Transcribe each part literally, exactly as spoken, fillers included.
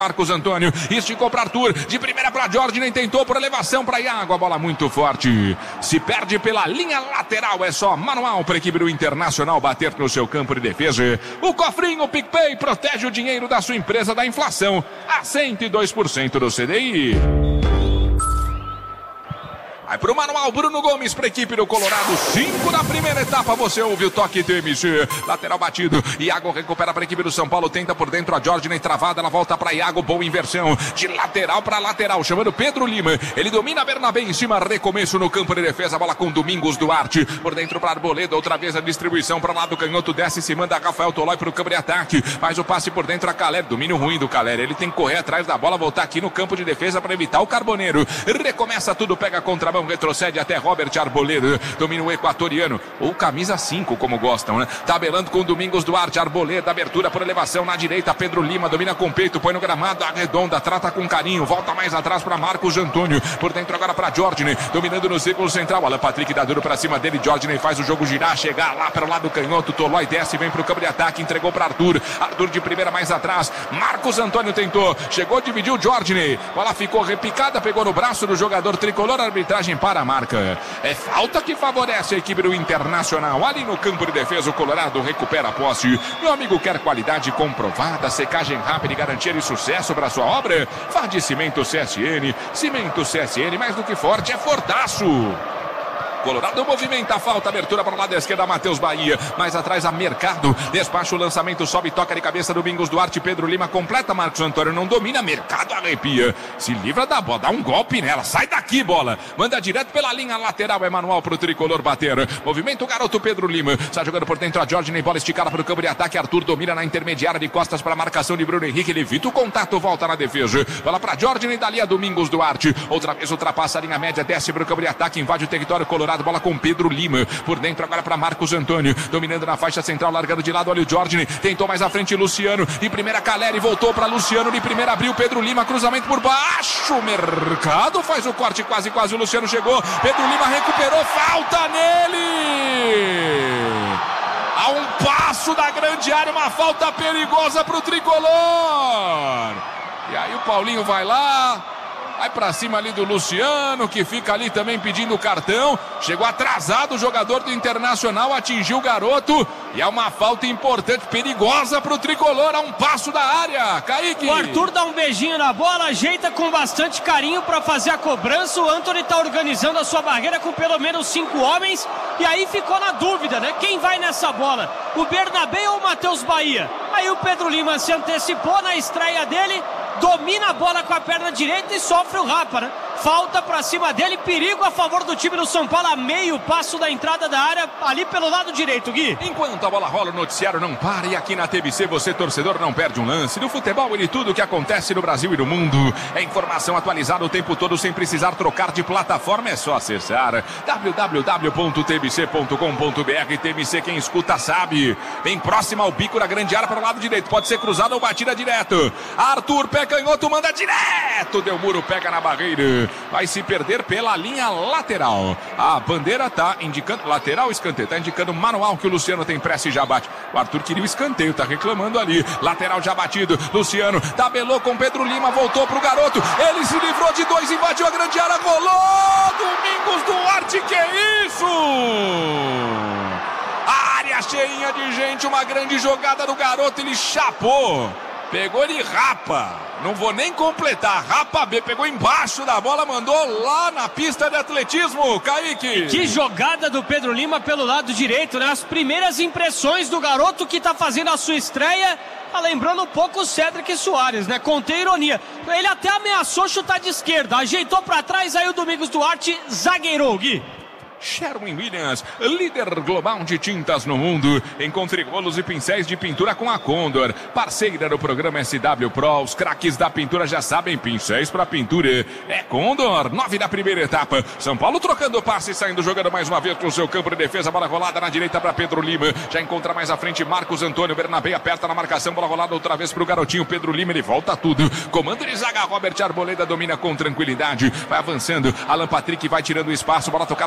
Marcos Antônio, esticou para Arthur, de primeira para Jorge, nem tentou por elevação para Iago, a bola muito forte, se perde pela linha lateral, é só manual para a equipe do Internacional bater no seu campo de defesa. O cofrinho PicPay protege o dinheiro da sua empresa da inflação a cento e dois por cento do C D I. Vai pro manual, Bruno Gomes para a equipe do Colorado. cinco na primeira etapa, você ouve o toque T M C. Lateral batido, Iago recupera para a equipe do São Paulo, tenta por dentro a Jorge, nem travada, ela volta para Iago, boa inversão, de lateral para lateral, chamando Pedro Lima, ele domina Bernabé em cima, recomeço no campo de defesa, bola com Domingos Duarte, por dentro para Arboleda, outra vez a distribuição para lá do canhoto, desce, se manda Rafael Tolói para o campo de ataque, faz o passe por dentro a Caleri, domínio ruim do Caleri, ele tem que correr atrás da bola, voltar aqui no campo de defesa para evitar o Carboneiro, recomeça tudo, pega a contramão, retrocede até Robert Arboleda, domina o equatoriano, ou camisa cinco, como gostam, né? Tabelando com Domingos Duarte, Arboleda, abertura por elevação na direita, Pedro Lima, domina com peito, põe no gramado, arredonda, trata com carinho, volta mais atrás para Marcos Antônio, por dentro agora para Jorge, dominando no círculo central, Alan Patrick dá duro para cima dele, Jorge faz o jogo girar, chegar lá para o lado canhoto, Tolói desce, vem para o campo de ataque, entregou para Arthur, Arthur de primeira mais atrás, Marcos Antônio tentou, chegou, dividiu Jorge, bola ficou repicada, pegou no braço do jogador tricolor, arbitragem para a marca. É falta que favorece a equipe do Internacional. Ali no campo de defesa, o Colorado recupera a posse. Meu amigo quer qualidade comprovada, secagem rápida e garantia de sucesso para sua obra? Vá de Cimento C S N. Cimento C S N, mais do que forte, é fortaço. Colorado movimenta a falta, abertura para o lado da esquerda, Matheus Bahia, mais atrás a Mercado, despacha o lançamento, sobe, toca de cabeça, Domingos Duarte, Pedro Lima, completa, Marcos Antônio não domina, Mercado arrepia, se livra da bola, dá um golpe nela, sai daqui bola, manda direto pela linha lateral, é manual para o tricolor bater, movimento o garoto Pedro Lima, está jogando por dentro a Jorge, nem bola esticada para o campo de ataque, Arthur domina na intermediária de costas para a marcação de Bruno Henrique, ele evita o contato, volta na defesa, bola para Jorge, nem dali a Domingos Duarte, outra vez ultrapassa a linha média, desce para o campo de ataque, invade o território colorado, bola com Pedro Lima, por dentro agora para Marcos Antônio, dominando na faixa central, largando de lado, olha o Jorge, tentou mais à frente Luciano, de primeira Caleri, voltou para Luciano, de primeira abriu Pedro Lima, cruzamento por baixo, Mercado faz o corte, quase quase o Luciano chegou, Pedro Lima recuperou, falta nele! A um passo da grande área, uma falta perigosa para o tricolor, e aí o Paulinho vai lá, vai pra cima ali do Luciano, que fica ali também pedindo o cartão. Chegou atrasado o jogador do Internacional, atingiu o garoto. E é uma falta importante, perigosa pro tricolor, a um passo da área. Kaique. O Arthur dá um beijinho na bola, ajeita com bastante carinho pra fazer a cobrança. O Antony tá organizando a sua barreira com pelo menos cinco homens. E aí ficou na dúvida, né? Quem vai nessa bola? O Bernabé ou o Matheus Bahia? Aí o Pedro Lima se antecipou na estreia dele, domina a bola com a perna direita e sofre o rapa, né? Falta pra cima dele, perigo a favor do time do São Paulo, a meio passo da entrada da área, ali pelo lado direito, Gui. Enquanto a bola rola, o noticiário não para, e aqui na T B C você, torcedor, não perde um lance. No futebol e de tudo que acontece no Brasil e no mundo. É informação atualizada o tempo todo, sem precisar trocar de plataforma, é só acessar w w w ponto t b c ponto com ponto b r. T B C, quem escuta sabe. Bem próximo ao bico da grande área para o lado direito, pode ser cruzado ou batida direto. Arthur, pé canhoto, manda direto, deu muro, pega na barreira. Vai se perder pela linha lateral. A bandeira tá indicando lateral, escanteio, tá indicando manual que o Luciano tem pressa e já bate. O Arthur queria o escanteio, tá reclamando ali. Lateral já batido, Luciano tabelou com Pedro Lima, voltou pro garoto. Ele se livrou de dois, invadiu a grande área, rolou! Domingos Duarte, que é isso? A área cheinha de gente, uma grande jogada do garoto, ele chapou. Pegou ele rapa, não vou nem completar, rapa B, pegou embaixo da bola, mandou lá na pista de atletismo, Kaique. Que jogada do Pedro Lima pelo lado direito, né? As primeiras impressões do garoto que tá fazendo a sua estreia, tá lembrando um pouco o Cédric Soares, né? Contei ironia. Ele até ameaçou chutar de esquerda, ajeitou pra trás, aí o Domingos Duarte zagueirou, Gui. Sherwin-Williams, líder global de tintas no mundo. Encontre rolos e pincéis de pintura com a Condor, parceira do programa S W Pro. Os craques da pintura já sabem, pincéis para pintura é Condor. Nove da primeira etapa, São Paulo trocando passe, saindo, jogando mais uma vez pro seu campo de defesa, bola rolada na direita para Pedro Lima, já encontra mais à frente Marcos Antônio, Bernabé aperta na marcação, bola rolada outra vez pro garotinho Pedro Lima, ele volta tudo, comando de zaga, Robert Arboleda domina com tranquilidade, vai avançando, Alan Patrick vai tirando o espaço, bola tocada de lado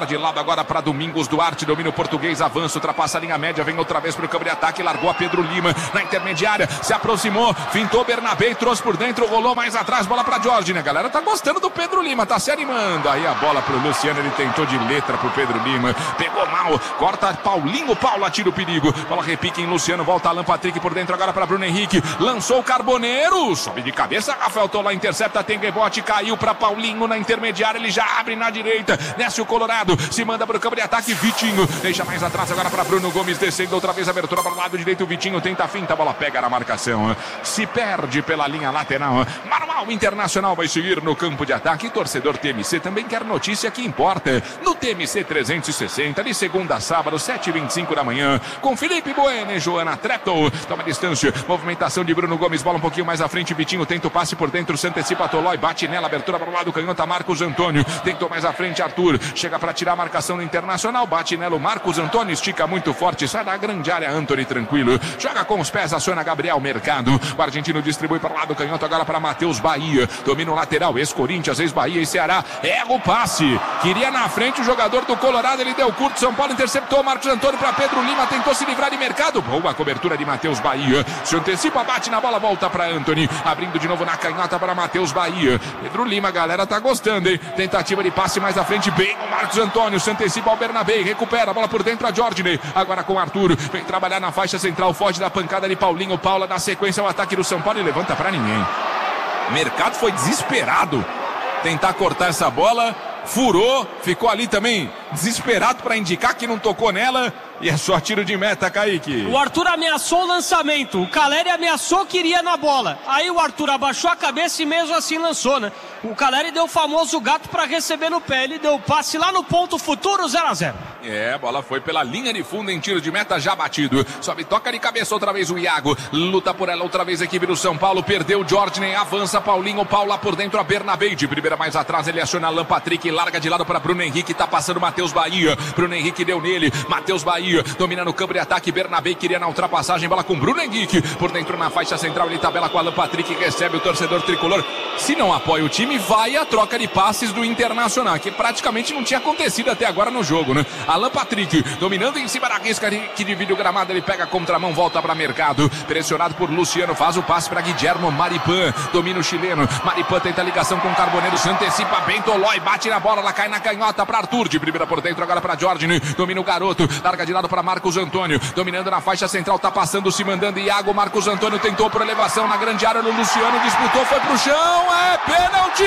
agora para Domingos Duarte, domina o português, avança, ultrapassa a linha média, vem outra vez para o campo de ataque, largou a Pedro Lima na intermediária, se aproximou, fintou Bernabé e trouxe por dentro, rolou mais atrás, bola para Jorge, né? A galera tá gostando do Pedro Lima, tá se animando. Aí a bola pro Luciano, ele tentou de letra pro Pedro Lima, pegou mal, corta Paulinho, Paulo tira o perigo, bola repique em Luciano, volta Alan Patrick por dentro agora para Bruno Henrique, lançou o Carboneiro, sobe de cabeça, Rafael Tola intercepta, tem rebote, caiu para Paulinho na intermediária, ele já abre na direita, desce o Colorado, se manda pro campo de ataque, Vitinho, deixa mais atrás agora para Bruno Gomes, descendo outra vez, abertura para o lado direito, o Vitinho tenta a finta, a bola pega na marcação, se perde pela linha lateral, Manual Internacional vai seguir no campo de ataque, torcedor T M C também quer notícia que importa, no T M C trezentos e sessenta, de segunda a sábado, sete e vinte e cinco da manhã, com Felipe Bueno e Joana Treptow, toma distância, movimentação de Bruno Gomes, bola um pouquinho mais à frente, Vitinho tenta o passe por dentro, se antecipa Tolói, bate nela, abertura para o lado, canhota Marcos Antônio, tentou mais à frente Arthur, chega para tirar a marcação no Internacional, bate nela o Marcos Antônio, estica muito forte, sai da grande área, Antony tranquilo, joga com os pés, aciona Gabriel Mercado, o argentino distribui para o lado, canhoto agora para Matheus Bahia, domina o lateral, ex-Corinthians, ex-Bahia e Ceará, erra o passe, queria na frente o jogador do Colorado, ele deu curto, São Paulo interceptou, Marcos Antônio para Pedro Lima, tentou se livrar de Mercado, boa cobertura de Matheus Bahia, se antecipa, bate na bola, volta para Antony, abrindo de novo na canhota para Matheus Bahia, Pedro Lima, a galera tá gostando, hein, tentativa de passe mais à frente, bem o Marcos Antônio, se antecipa ao Bernabé, recupera a bola por dentro a Jorginey, agora com Arthur, vem trabalhar na faixa central, foge da pancada de Paulinho, Paula na sequência o ataque do São Paulo e levanta para ninguém. Mercado foi desesperado tentar cortar essa bola, furou, ficou ali também desesperado para indicar que não tocou nela e é só tiro de meta, Kaique. O Arthur ameaçou o lançamento, o Caleri ameaçou que iria na bola, aí o Arthur abaixou a cabeça e mesmo assim lançou, né? O Caleri deu o famoso gato para receber no pé, ele deu o passe lá no ponto futuro, zero a zero. É, a bola foi pela linha de fundo em tiro de meta já batido, sobe, toca de cabeça outra vez o Iago, luta por ela outra vez a equipe do São Paulo, perdeu o Jorginey, avança Paulinho, Paula por dentro a Bernabé, de primeira mais atrás ele aciona Alan Patrick, larga de lado para Bruno Henrique, tá passando Matheus Bahia, Bruno Henrique deu nele, Matheus Bahia, domina no campo de ataque, Bernabé queria na ultrapassagem, bola com Bruno Henrique, por dentro na faixa central, ele tabela com Alan Patrick, recebe o torcedor tricolor, se não apoia o time, vai a troca de passes do Internacional, que praticamente não tinha acontecido até agora no jogo, né? Alan Patrick, dominando em cima da risca que divide o gramado, ele pega a contramão, volta para Mercado, pressionado por Luciano, faz o passe para Guillermo Maripan, domina o chileno, Maripan tenta a ligação com o Carboneiro, se antecipa bem, Tolói, bate na bola, ela cai na canhota para Arthur, de primeira por dentro, agora para Jorginey, domina o garoto, larga de lado para Marcos Antônio, dominando na faixa central, tá passando, se mandando Iago, Marcos Antônio tentou por elevação na grande área, no Luciano, disputou, foi pro chão, é pênalti!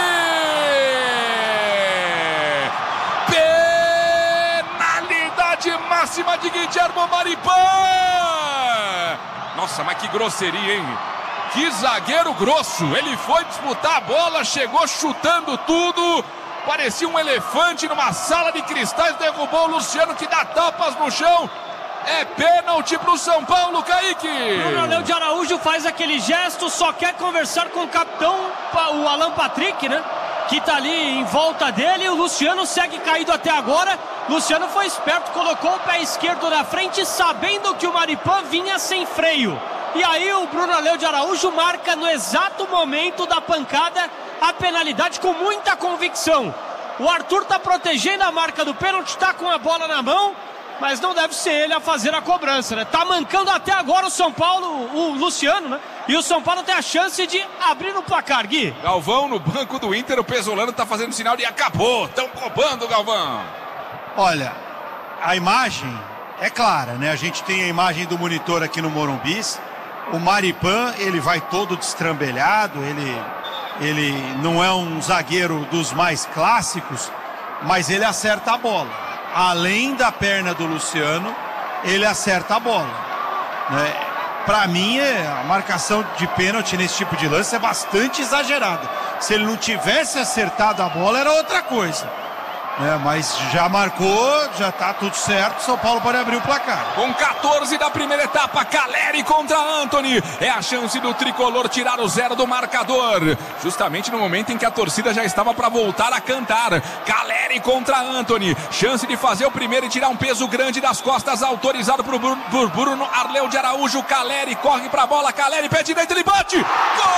Penalidade máxima de Guillermo Maripan! Nossa, mas que grosseria, hein? Que zagueiro grosso, ele foi disputar a bola, chegou chutando tudo, parecia um elefante numa sala de cristais, derrubou o Luciano que dá tapas no chão. É pênalti pro São Paulo, Kaique. Bruno Aleu de Araújo faz aquele gesto, só quer conversar com o capitão, o Alan Patrick, né? Que tá ali em volta dele, o Luciano segue caído até agora. Luciano foi esperto, colocou o pé esquerdo na frente, sabendo que o Maripan vinha sem freio. E aí o Bruno Aleu de Araújo marca no exato momento da pancada a penalidade com muita convicção. O Arthur tá protegendo a marca do pênalti, tá com a bola na mão, mas não deve ser ele a fazer a cobrança, né? Tá mancando até agora o São Paulo, o Luciano, né? E o São Paulo tem a chance de abrir no placar, Gui. Galvão no banco do Inter, o Pesolano tá fazendo sinal de acabou. Tão roubando, Galvão. Olha, a imagem é clara, né? A gente tem a imagem do monitor aqui no Morumbi. O Maripan, ele vai todo destrambelhado, ele, ele não é um zagueiro dos mais clássicos, mas ele acerta a bola. Além da perna do Luciano, ele acerta a bola, né? Para mim, a marcação de pênalti nesse tipo de lance é bastante exagerada. Se ele não tivesse acertado a bola, era outra coisa, né? Mas já marcou, já tá tudo certo, São Paulo pode abrir o placar. Com quatorze da primeira etapa, Caleri contra Antony, é a chance do tricolor tirar o zero do marcador, justamente no momento em que a torcida já estava para voltar a cantar. Caleri contra Antony, chance de fazer o primeiro e tirar um peso grande das costas, autorizado por Bruno, por Bruno Aleu de Araújo. Caleri corre para a bola, Caleri pé direito, ele bate, gol!